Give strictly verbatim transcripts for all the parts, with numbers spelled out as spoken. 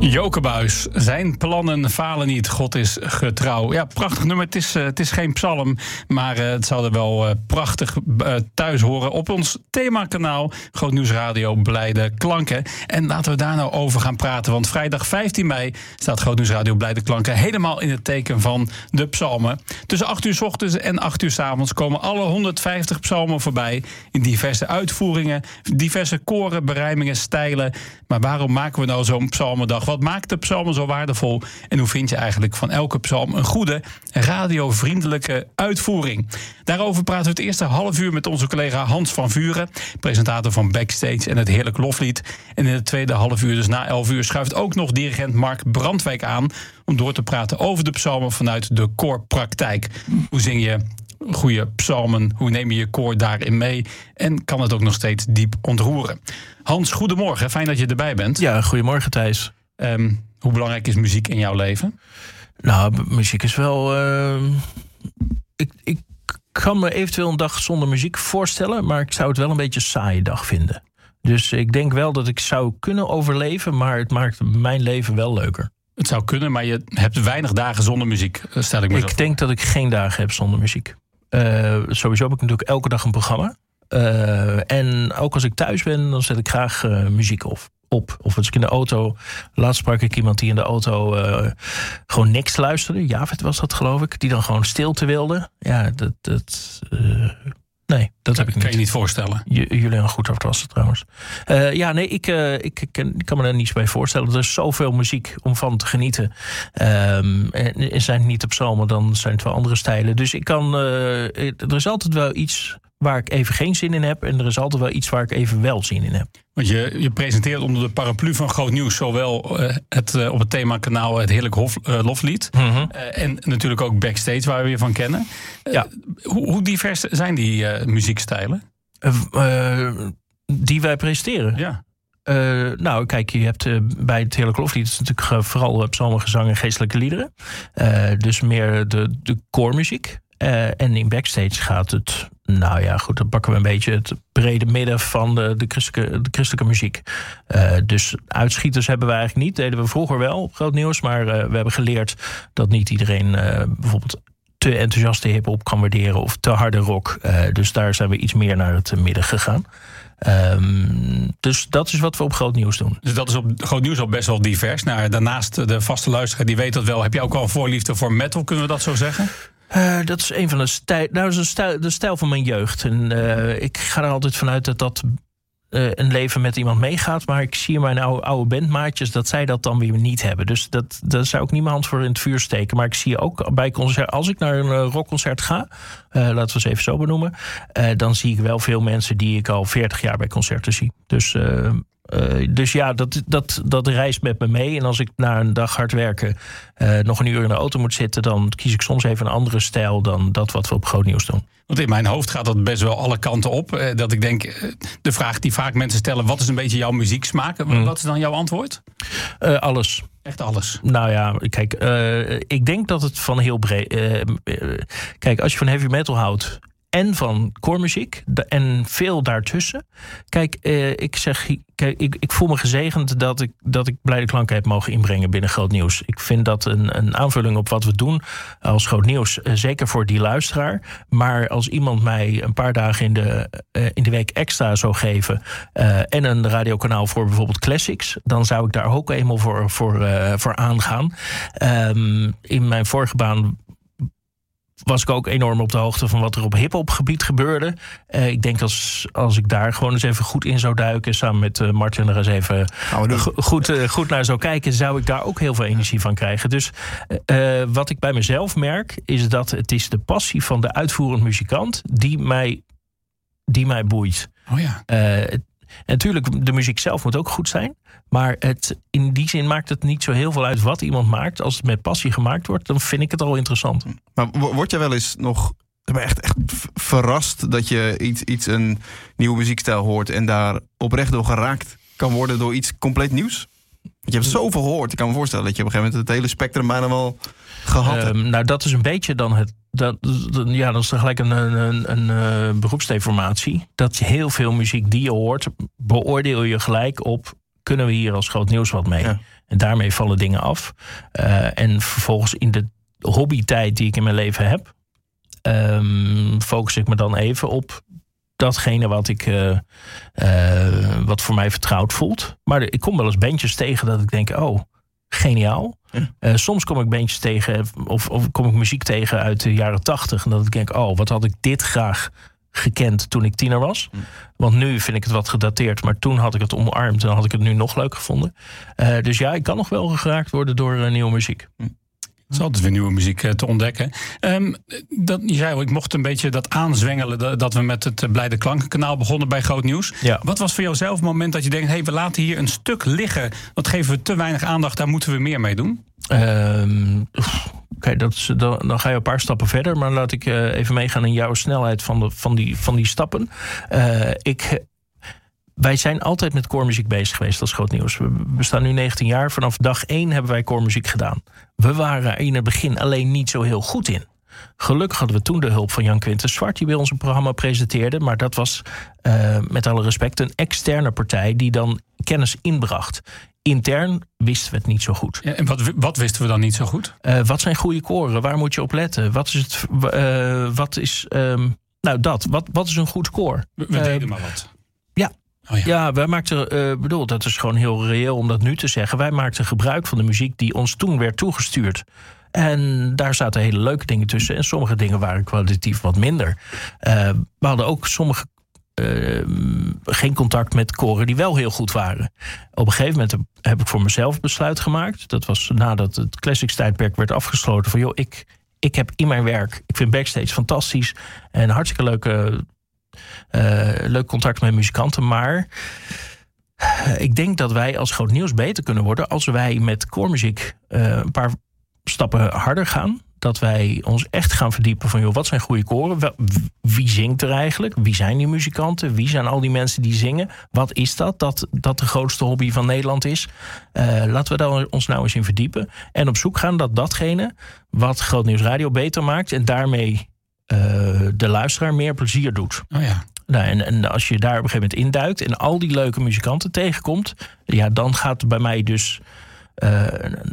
Jokebuis, zijn plannen falen niet, God is getrouw. Ja, prachtig nummer. Het is, uh, het is geen psalm, maar uh, het zou er wel uh, prachtig uh, thuis horen op ons themakanaal Groot Nieuws Radio Blijde Klanken. En laten we daar nou over gaan praten, want vrijdag vijftien mei staat Groot Nieuws Radio Blijde Klanken helemaal in het teken van de psalmen. Tussen acht uur 's ochtends en acht uur 's avonds komen alle honderdvijftig psalmen voorbij in diverse uitvoeringen, diverse koren, berijmingen, stijlen. Maar waarom maken we nou zo'n psalmendag? Wat maakt de psalmen zo waardevol? En hoe vind je eigenlijk van elke psalm een goede, radiovriendelijke uitvoering? Daarover praten we het eerste half uur met onze collega Hans van Vuren, presentator van Backstage en het Heerlijk Loflied. En in het tweede half uur, dus na elf uur, schuift ook nog dirigent Mark Brandwijk aan om door te praten over de psalmen vanuit de koorpraktijk. Hoe zing je goede psalmen? Hoe neem je je koor daarin mee? En kan het ook nog steeds diep ontroeren? Hans, goedemorgen. Fijn dat je erbij bent. Ja, goedemorgen Thijs. Um, hoe belangrijk is muziek in jouw leven? Nou, muziek is wel... Uh, ik, ik kan me eventueel een dag zonder muziek voorstellen, maar ik zou het wel een beetje een saaie dag vinden. Dus ik denk wel dat ik zou kunnen overleven, maar het maakt mijn leven wel leuker. Het zou kunnen, maar je hebt weinig dagen zonder muziek, stel ik me zo voor. Ik denk dat ik geen dagen heb zonder muziek. Uh, sowieso heb ik natuurlijk elke dag een programma. Uh, en ook als ik thuis ben, dan zet ik graag uh, muziek op. op. Of als ik in de auto... Laatst sprak ik iemand die in de auto uh, gewoon niks luisterde. Javed was dat, geloof ik. Die dan gewoon stilte wilde. Ja, dat... dat uh, nee, dat heb ik niet. Kan je niet voorstellen? J- Julian Goedhart was het trouwens. Uh, ja, nee, ik, uh, ik, ik, ik kan me daar niets bij voorstellen. Er is zoveel muziek om van te genieten. Um, en zijn het niet de psalmen, dan zijn het wel andere stijlen. Dus ik kan... Uh, er is altijd wel iets waar ik even geen zin in heb. En er is altijd wel iets waar ik even wel zin in heb. Want je, je presenteert onder de paraplu van Groot Nieuws zowel uh, het, uh, op het themakanaal het Heerlijk Hof, uh, Loflied. Mm-hmm. Uh, en natuurlijk ook Backstage, waar we je van kennen. Uh, ja. hoe, hoe divers zijn die uh, muziekstijlen? Uh, uh, die wij presenteren? Ja. Uh, nou, kijk, je hebt uh, bij het Heerlijk Loflied is natuurlijk uh, vooral uh, psalmen, gezang en geestelijke liederen. Uh, dus meer de, de koormuziek. Uh, en in Backstage gaat het, nou ja, goed, dan pakken we een beetje het brede midden van de, de, christelijke, de christelijke muziek. Uh, dus uitschieters hebben we eigenlijk niet. Deden we vroeger wel op Groot Nieuws, maar uh, we hebben geleerd dat niet iedereen uh, bijvoorbeeld te enthousiaste hiphop kan waarderen of te harde rock. Uh, dus daar zijn we iets meer naar het midden gegaan. Um, dus dat is wat we op Groot Nieuws doen. Dus dat is op Groot Nieuws al best wel divers. Nou, daarnaast de vaste luisteraar die weet dat wel. Heb je ook al een voorliefde voor metal, kunnen we dat zo zeggen? Uh, dat is een van de stijl. Nou, dat is een stijl, de stijl van mijn jeugd. En uh, ik ga er altijd vanuit dat dat uh, een leven met iemand meegaat. Maar ik zie in mijn oude, oude bandmaatjes dat zij dat dan weer niet hebben. Dus dat, daar zou ik niet mijn hand voor in het vuur steken. Maar ik zie ook bij concert, als ik naar een uh, rockconcert ga, uh, laten we het even zo benoemen, uh, dan zie ik wel veel mensen die ik al veertig jaar bij concerten zie. Dus Uh, Uh, dus ja, dat, dat, dat reist met me mee. En als ik na een dag hard werken uh, nog een uur in de auto moet zitten, dan kies ik soms even een andere stijl dan dat wat we op Groot Nieuws doen. Want in mijn hoofd gaat dat best wel alle kanten op. Uh, dat ik denk, uh, de vraag die vaak mensen stellen, wat is een beetje jouw muzieksmaak? Mm. Wat is dan jouw antwoord? Uh, alles. Echt alles? Nou ja, kijk, uh, ik denk dat het van heel breed... Uh, uh, kijk, als je van heavy metal houdt en van koormuziek en veel daartussen. Kijk, eh, ik zeg, kijk, ik, ik voel me gezegend dat ik, dat ik Blijde Klanken heb mogen inbrengen binnen Groot Nieuws. Ik vind dat een, een aanvulling op wat we doen als Groot Nieuws, eh, zeker voor die luisteraar. Maar als iemand mij een paar dagen in de, eh, in de week extra zou geven uh, en een radiokanaal voor bijvoorbeeld classics, dan zou ik daar ook eenmaal voor, voor, uh, voor aangaan. Um, in mijn vorige baan was ik ook enorm op de hoogte van wat er op hiphop gebied gebeurde. Uh, ik denk als, als ik daar gewoon eens even goed in zou duiken, samen met uh, Martin er eens even go- goed, uh, goed naar zou kijken, zou ik daar ook heel veel energie van krijgen. Dus uh, wat ik bij mezelf merk, is dat het is de passie van de uitvoerend muzikant die mij, die mij boeit. Oh ja. Uh, het, natuurlijk, de muziek zelf moet ook goed zijn. Maar het, in die zin maakt het niet zo heel veel uit wat iemand maakt. Als het met passie gemaakt wordt, dan vind ik het al interessant. Maar word jij wel eens nog echt, echt verrast dat je iets, iets een nieuwe muziekstijl hoort en daar oprecht door geraakt kan worden door iets compleet nieuws? Want je hebt zoveel gehoord. Ik kan me voorstellen dat je op een gegeven moment het hele spectrum bijna wel gehad hebt. Um, nou, dat is een beetje dan het. Dat, dat, ja, dat is gelijk een, een, een, een beroepsdeformatie. Dat je heel veel muziek die je hoort, beoordeel je gelijk op kunnen we hier als groot nieuws wat mee? Ja. En daarmee vallen dingen af. Uh, en vervolgens in de hobbytijd die ik in mijn leven heb, um, focus ik me dan even op datgene wat ik uh, uh, wat voor mij vertrouwd voelt. Maar ik kom wel eens bandjes tegen dat ik denk, oh, geniaal. Ja. Uh, soms kom ik bandjes tegen, of, of kom ik muziek tegen uit de jaren tachtig, en dat ik denk, oh, wat had ik dit graag gekend toen ik tiener was. Hm. Want nu vind ik het wat gedateerd, maar toen had ik het omarmd en dan had ik het nu nog leuk gevonden. Uh, dus ja, ik kan nog wel geraakt worden door uh, nieuwe muziek. Hm. Het is altijd weer nieuwe muziek uh, te ontdekken. Um, dat, je zei al, ik mocht een beetje dat aanzwengelen, dat, dat we met het Blijde Klankenkanaal begonnen bij Groot Nieuws. Ja. Wat was voor jou zelf het moment dat je denkt, hey, we laten hier een stuk liggen, dat geven we te weinig aandacht, daar moeten we meer mee doen? Um, Oké, okay, dan, dan ga je een paar stappen verder, maar laat ik uh, even meegaan in jouw snelheid van, de, van, die, van die stappen. Uh, ik... Wij zijn altijd met koormuziek bezig geweest als Groot Nieuws. We bestaan nu negentien jaar. Vanaf dag één hebben wij koormuziek gedaan. We waren er in het begin alleen niet zo heel goed in. Gelukkig hadden we toen de hulp van Jan Quintus Zwart, die bij ons een programma presenteerde. Maar dat was, uh, met alle respect, een externe partij die dan kennis inbracht. Intern wisten we het niet zo goed. Ja, en wat, wat wisten we dan niet zo goed? Uh, wat zijn goede koren? Waar moet je op letten? Wat is het? Uh, wat is... Um, nou, dat. Wat, wat is een goed koor? We, we deden uh, maar wat. Ja. Oh ja. ja, wij maakten, uh, bedoel, dat is gewoon heel reëel om dat nu te zeggen. Wij maakten gebruik van de muziek die ons toen werd toegestuurd. En daar zaten hele leuke dingen tussen. En sommige dingen waren kwalitatief wat minder. Uh, we hadden ook sommige uh, geen contact met koren die wel heel goed waren. Op een gegeven moment heb ik voor mezelf besluit gemaakt. Dat was nadat het Classics tijdperk werd afgesloten. Van joh, ik, ik heb in mijn werk, ik vind backstage fantastisch. En hartstikke leuke... Uh, leuk contact met muzikanten, maar uh, ik denk dat wij als Groot Nieuws beter kunnen worden als wij met koormuziek uh, een paar stappen harder gaan. Dat wij ons echt gaan verdiepen van, joh, wat zijn goede koren? Wel, wie zingt er eigenlijk? Wie zijn die muzikanten? Wie zijn al die mensen die zingen? Wat is dat? Dat, dat de grootste hobby van Nederland is. Uh, laten we daar ons nou eens in verdiepen. En op zoek gaan dat datgene wat Groot Nieuws Radio beter maakt en daarmee Uh, de luisteraar meer plezier doet. Oh ja. Nou, en, en als je daar op een gegeven moment induikt en al die leuke muzikanten tegenkomt, ja, dan gaat bij mij dus uh,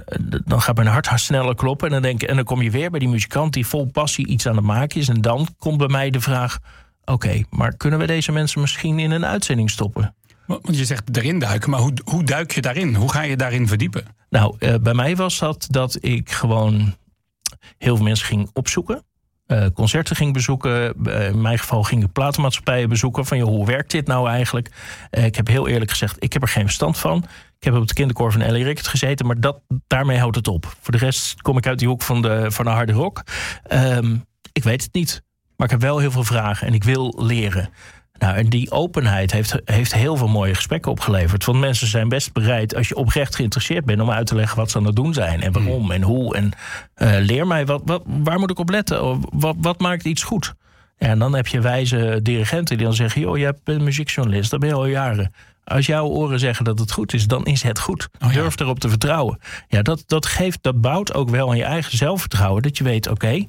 dan gaat mijn hart sneller kloppen en dan denk en dan kom je weer bij die muzikant die vol passie iets aan het maken is en dan komt bij mij de vraag: oké, okay, maar kunnen we deze mensen misschien in een uitzending stoppen? Want je zegt erin duiken, maar hoe, hoe duik je daarin? Hoe ga je daarin verdiepen? Nou, uh, bij mij was dat dat ik gewoon heel veel mensen ging opzoeken. Uh, concerten ging bezoeken. Uh, in mijn geval ging ik platenmaatschappijen bezoeken. Van, joh, hoe werkt dit nou eigenlijk? Uh, ik heb heel eerlijk gezegd, ik heb er geen verstand van. Ik heb op het kinderkoor van Ellie Rickert gezeten, maar dat, daarmee houdt het op. Voor de rest kom ik uit die hoek van de, van de harde rock. Um, ik weet het niet, maar ik heb wel heel veel vragen en ik wil leren. Nou, en die openheid heeft, heeft heel veel mooie gesprekken opgeleverd. Want mensen zijn best bereid, als je oprecht geïnteresseerd bent, om uit te leggen wat ze aan het doen zijn. En waarom mm. en hoe. En uh, leer mij, wat, wat, waar moet ik op letten? Wat, wat maakt iets goed? Ja, en dan heb je wijze dirigenten die dan zeggen, joh, je hebt een muziekjournalist, dat ben je al jaren. Als jouw oren zeggen dat het goed is, dan is het goed. Oh, ja. Durf erop te vertrouwen. Ja, dat, dat, geeft, dat bouwt ook wel aan je eigen zelfvertrouwen. Dat je weet, oké, okay,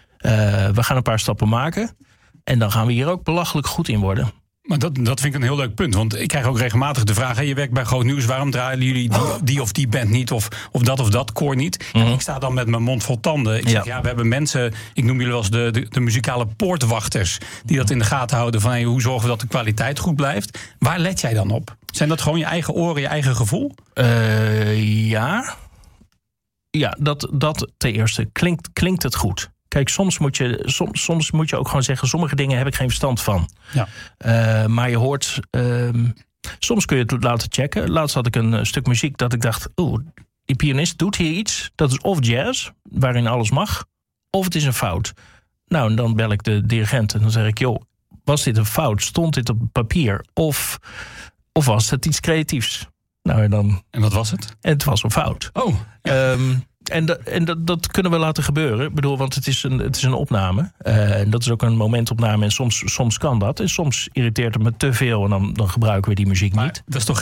uh, we gaan een paar stappen maken. En dan gaan we hier ook belachelijk goed in worden. Maar dat, dat vind ik een heel leuk punt. Want ik krijg ook regelmatig de vraag, hey, je werkt bij Groot Nieuws, waarom draaien jullie die, die of die band niet? Of, of dat of dat koor niet? Mm-hmm. En ik sta dan met mijn mond vol tanden. Ik zeg, ja, ja we hebben mensen, ik noem jullie wel eens de, de, de muzikale poortwachters, die dat in de gaten houden van, hey, hoe zorgen we dat de kwaliteit goed blijft? Waar let jij dan op? Zijn dat gewoon je eigen oren, je eigen gevoel? Uh, ja. Ja, dat, dat ten eerste. Klinkt, klinkt het goed? Kijk, soms moet, je, soms, soms moet je ook gewoon zeggen, sommige dingen heb ik geen verstand van. Ja. Uh, maar je hoort, uh, soms kun je het laten checken. Laatst had ik een stuk muziek dat ik dacht, oeh, die pianist doet hier iets. Dat is of jazz, waarin alles mag, of het is een fout. Nou, en dan bel ik de dirigent en dan zeg ik, joh, was dit een fout? Stond dit op papier? Of, of was het iets creatiefs? Nou, en dan... En wat was het? En het was een fout. Oh, ja. Um, En, dat, en dat, dat kunnen we laten gebeuren. Ik bedoel, want het is een, het is een opname. Uh, en dat is ook een momentopname. En soms, soms kan dat. En soms irriteert het me te veel. En dan, dan gebruiken we die muziek maar niet. Dat is toch